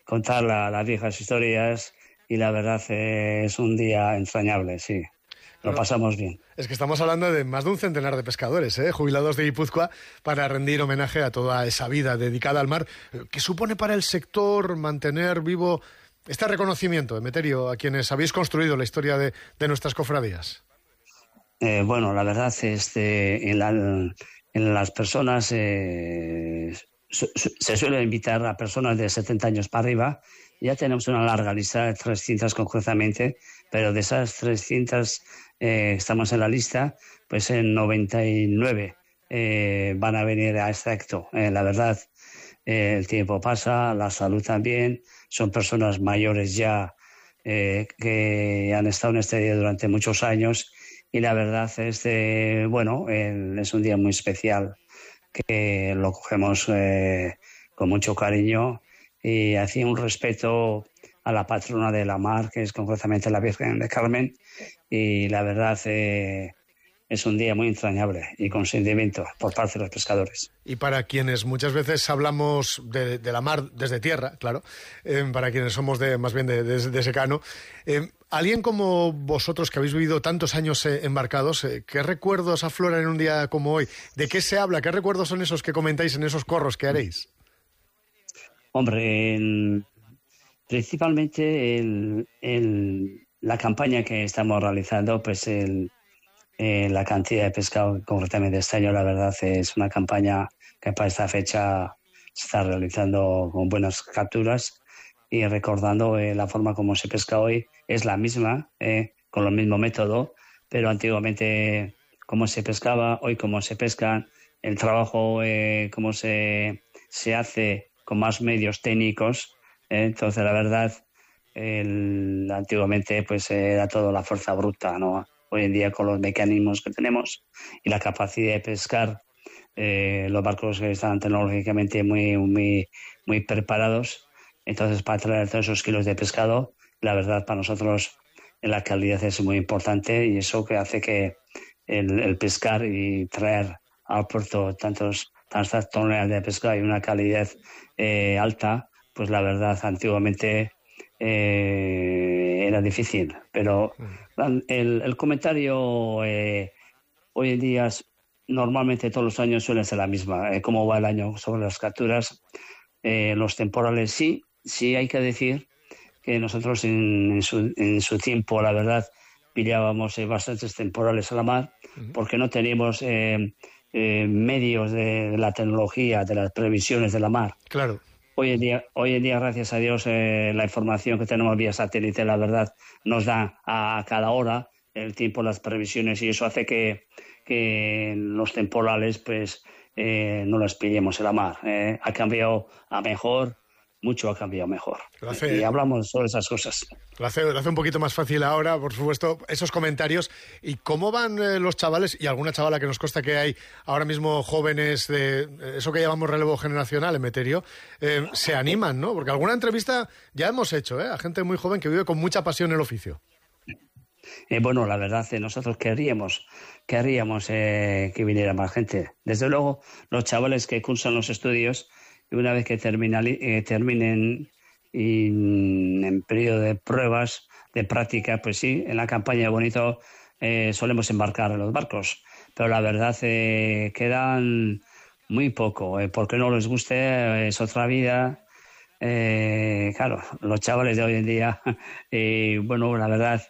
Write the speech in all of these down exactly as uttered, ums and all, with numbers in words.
contar la, las viejas historias y la verdad eh, es un día entrañable, sí. Lo pasamos bien. Es que estamos hablando de más de un centenar de pescadores, ¿eh? jubilados de Guipúzcoa, para rendir homenaje a toda esa vida dedicada al mar. ¿Qué supone para el sector mantener vivo este reconocimiento, Emeterio, a quienes habéis construido la historia de, de nuestras cofradías? Eh, bueno, la verdad, este, en, la, en las personas eh, su, su, se suele invitar a personas de setenta años para arriba. Ya tenemos una larga lista, de trescientas concretamente, pero de esas trescientas eh, estamos en la lista, pues en noventa y nueve eh, van a venir a este acto. Eh, la verdad, eh, el tiempo pasa, la salud también, son personas mayores ya eh, que han estado en este día durante muchos años y la verdad es, de, bueno, eh, es un día muy especial que lo cogemos eh, con mucho cariño y hacía un respeto a la patrona de la mar, que es concretamente la Virgen de Carmen, y la verdad eh, es un día muy entrañable y con sentimiento por parte de los pescadores. Y para quienes muchas veces hablamos de, de la mar desde tierra, claro, eh, para quienes somos de más bien de, de, de secano, eh, alguien como vosotros que habéis vivido tantos años eh, embarcados, eh, ¿qué recuerdos afloran en un día como hoy? ¿De qué se habla? ¿Qué recuerdos son esos que comentáis en esos corros que haréis? Hombre, el, principalmente el, el, la campaña que estamos realizando, pues el, eh, la cantidad de pescado concretamente este año, la verdad es una campaña que para esta fecha se está realizando con buenas capturas y recordando eh, la forma como se pesca hoy es la misma, eh, con el mismo método, pero antiguamente cómo se pescaba, hoy cómo se pesca, el trabajo eh, cómo se, se hace con más medios técnicos, ¿eh? Entonces la verdad el, antiguamente pues era todo la fuerza bruta, ¿no? Hoy en día con los mecanismos que tenemos y la capacidad de pescar, eh, los barcos que están tecnológicamente muy, muy, muy preparados, entonces para traer todos esos kilos de pescado, la verdad para nosotros la calidad es muy importante y eso que hace que el, el pescar y traer al puerto tantos tantas toneladas de pescado y una calidad eh, alta, pues la verdad antiguamente eh, era difícil, pero el, el comentario eh, hoy en día normalmente todos los años suele ser la misma, eh, cómo va el año sobre las capturas, eh, los temporales sí, sí hay que decir que nosotros en, en, su, en su tiempo la verdad pillábamos eh, bastantes temporales a la mar porque no teníamos eh, Eh, medios de, de la tecnología, de las previsiones de la mar. Claro. Hoy en día, hoy en día gracias a Dios, eh, la información que tenemos vía satélite, la verdad, nos da a, a cada hora el tiempo, las previsiones, y eso hace que, que los temporales pues eh, no los pillemos en la mar. Eh, ha cambiado a mejor, mucho ha cambiado mejor. Hace, y hablamos sobre esas cosas. Lo hace, lo hace un poquito más fácil ahora, por supuesto, esos comentarios. ¿Y cómo van eh, los chavales? Y alguna chavala que nos consta que hay ahora mismo jóvenes de eso que llamamos relevo generacional, Emeterio, eh, se animan, ¿no? Porque alguna entrevista ya hemos hecho, ¿eh? A gente muy joven que vive con mucha pasión el oficio. Eh, bueno, la verdad, eh, nosotros querríamos, querríamos eh, que viniera más gente. Desde luego, los chavales que cursan los estudios, y una vez que terminali- eh, terminen y, en periodo de pruebas, de práctica, pues sí, en la campaña de Bonito eh, solemos embarcar en los barcos. Pero la verdad, eh, quedan muy poco, eh, porque no les guste, eh, es otra vida. Eh, claro, los chavales de hoy en día, eh, bueno, la verdad,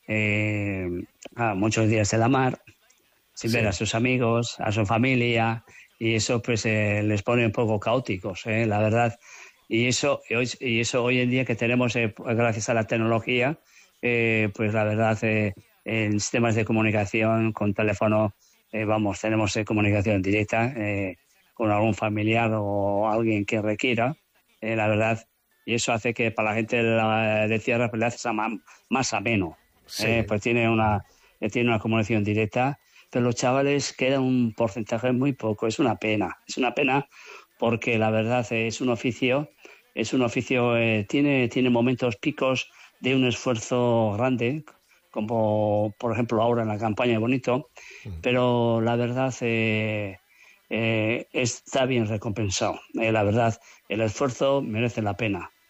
eh, ah, muchos días en la mar, sin sí. ver a sus amigos, a su familia, y eso pues eh, les pone un poco caóticos, eh, la verdad. Y eso, y, hoy, y eso hoy en día que tenemos, eh, gracias a la tecnología, eh, pues la verdad, eh, en sistemas de comunicación, con teléfono, eh, vamos, tenemos eh, comunicación directa eh, con algún familiar o alguien que requiera, eh, la verdad. Y eso hace que para la gente de, la, de tierra pues le hace más, más ameno. Sí. Eh, pues tiene una, tiene una comunicación directa. Pero los chavales queda un porcentaje muy poco. Es una pena, es una pena porque la verdad es un oficio, es un oficio, eh, tiene, tiene momentos picos de un esfuerzo grande, como por ejemplo ahora en la campaña de Bonito, pero la verdad eh, eh, está bien recompensado. Eh, la verdad, el esfuerzo merece la pena.